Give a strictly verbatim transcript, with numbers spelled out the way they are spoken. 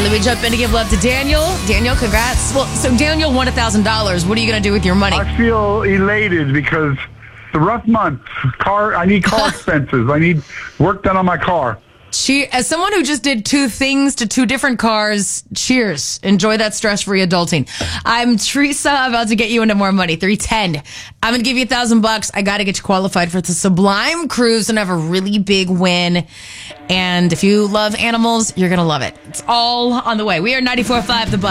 right, let me jump in to give love to Daniel. Daniel, congrats. Well, so Daniel won one thousand dollars. What are you going to do with your money? I feel elated because it's a rough month. Car, I need car expenses. I need work done on my car. Che- As someone who just did two things to two different cars, cheers. Enjoy that stress-free adulting. I'm Teresa, about to get you into more money. three ten. I'm going to give you a thousand bucks. I got to get you qualified for the Sublime Cruise and have a really big win. And if you love animals, you're going to love it. It's all on the way. We are ninety-four point five The Buzz.